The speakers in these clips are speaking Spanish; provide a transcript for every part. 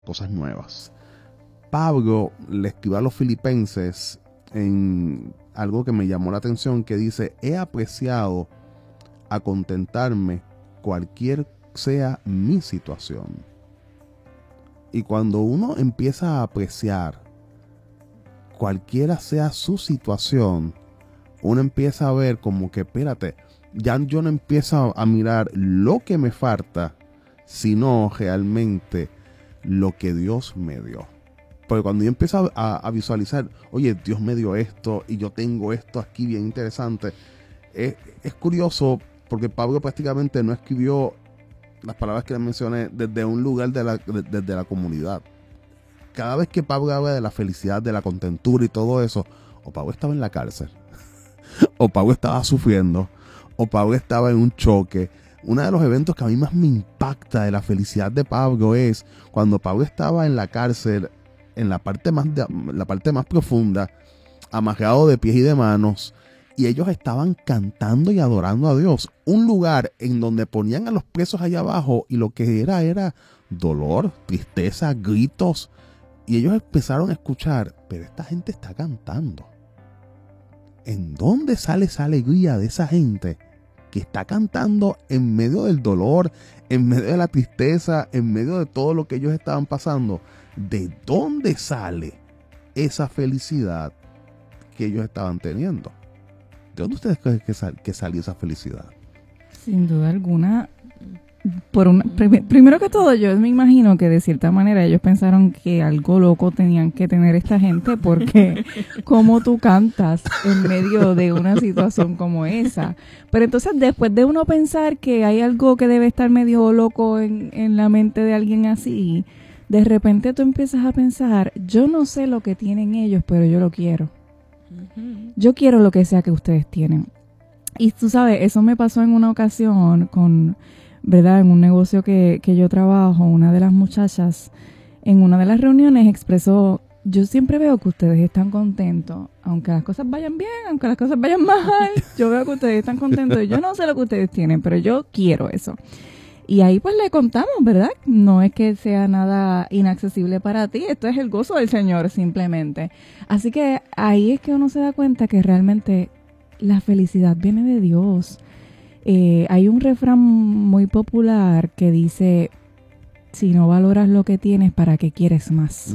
cosas nuevas. Pablo le escribió a los filipenses en algo que me llamó la atención, que dice: he apreciado a contentarme cualquier sea mi situación. Y cuando uno empieza a apreciar cualquiera sea su situación, uno empieza a ver como que, espérate, ya yo no empiezo a mirar lo que me falta, sino realmente lo que Dios me dio. Porque cuando yo empiezo a visualizar, oye, Dios me dio esto y yo tengo esto aquí bien interesante, es curioso porque Pablo prácticamente no escribió las palabras que le mencioné desde un lugar desde la comunidad. Cada vez que Pablo habla de la felicidad, de la contentura y todo eso, o Pablo estaba en la cárcel, o Pablo estaba sufriendo, o Pablo estaba en un choque. Uno de los eventos que a mí más me impacta de la felicidad de Pablo es cuando Pablo estaba en la cárcel, en la parte más profunda, amarrado de pies y de manos, y ellos estaban cantando y adorando a Dios. Un lugar en donde ponían a los presos allá abajo y lo que era dolor, tristeza, gritos. Y ellos empezaron a escuchar, pero esta gente está cantando. ¿En dónde sale esa alegría de esa gente que está cantando en medio del dolor, en medio de la tristeza, en medio de todo lo que ellos estaban pasando? ¿De dónde sale esa felicidad que ellos estaban teniendo? ¿De dónde ustedes creen que salió esa felicidad? Sin duda alguna, primero que todo, yo me imagino que de cierta manera ellos pensaron que algo loco tenían que tener esta gente, porque cómo tú cantas en medio de una situación como esa. Pero entonces, después de uno pensar que hay algo que debe estar medio loco en la mente de alguien así, de repente tú empiezas a pensar, yo no sé lo que tienen ellos, pero yo lo quiero. Yo quiero lo que sea que ustedes tienen. Y tú sabes, eso me pasó en una ocasión ¿verdad? En un negocio que yo trabajo. Una de las muchachas en una de las reuniones expresó: yo siempre veo que ustedes están contentos, aunque las cosas vayan bien, aunque las cosas vayan mal, yo veo que ustedes están contentos y yo no sé lo que ustedes tienen, pero yo quiero eso. Y ahí pues le contamos, ¿verdad? No es que sea nada inaccesible para ti, esto es el gozo del Señor simplemente. Así que ahí es que uno se da cuenta que realmente la felicidad viene de Dios. Hay un refrán muy popular que dice: si no valoras lo que tienes, ¿para qué quieres más?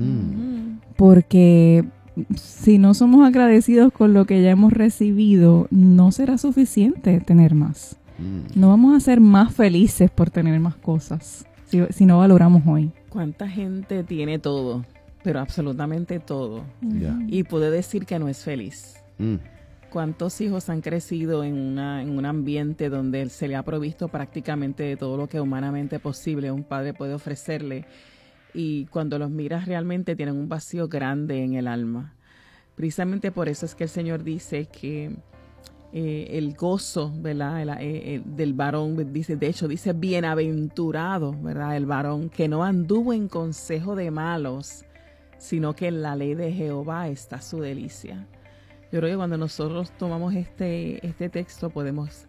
Porque si no somos agradecidos con lo que ya hemos recibido, no será suficiente tener más. No vamos a ser más felices por tener más cosas si no valoramos hoy. ¿Cuánta gente tiene todo, pero absolutamente todo, Yeah. y puede decir que no es feliz? ¿Cuántos hijos han crecido en un ambiente donde se le ha provisto prácticamente de todo lo que humanamente posible un padre puede ofrecerle, y cuando los miras realmente tienen un vacío grande en el alma? Precisamente por eso es que el Señor dice que el gozo, ¿verdad? Del varón, dice bienaventurado, ¿verdad? El varón que no anduvo en consejo de malos, sino que en la ley de Jehová está su delicia. Yo creo que cuando nosotros tomamos este texto podemos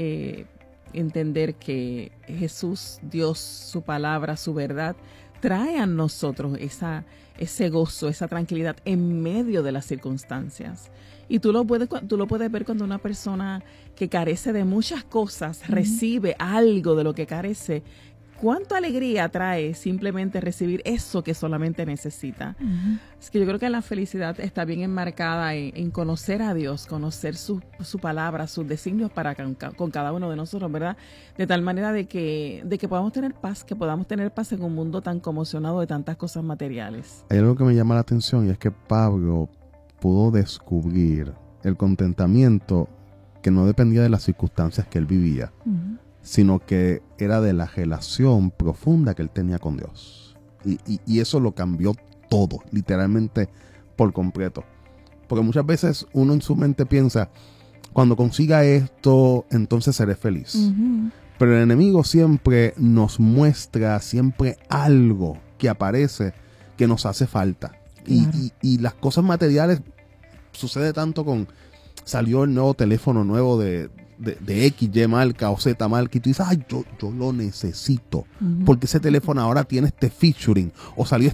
entender que Jesús, Dios, su palabra, su verdad, trae a nosotros ese gozo, esa tranquilidad en medio de las circunstancias. Y tú lo puedes ver cuando una persona que carece de muchas cosas recibe algo de lo que carece. ¿Cuánta alegría trae simplemente recibir eso que solamente necesita? Es que yo creo que la felicidad está bien enmarcada en conocer a Dios, conocer su palabra, sus designios para con cada uno de nosotros, ¿verdad? De tal manera de que podamos tener paz, en un mundo tan conmocionado de tantas cosas materiales. Hay algo que me llama la atención, y es que Pablo pudo descubrir el contentamiento que no dependía de las circunstancias que él vivía, sino que era de la relación profunda que él tenía con Dios. Y eso lo cambió todo, literalmente por completo. Porque muchas veces uno en su mente piensa: cuando consiga esto, entonces seré feliz. Pero el enemigo siempre nos muestra algo que aparece que nos hace falta. Claro. Y las cosas materiales, sucede tanto salió el nuevo teléfono nuevo de de X, Y marca o Z marca y tú dices, ay, yo lo necesito, porque ese teléfono ahora tiene este featuring o salió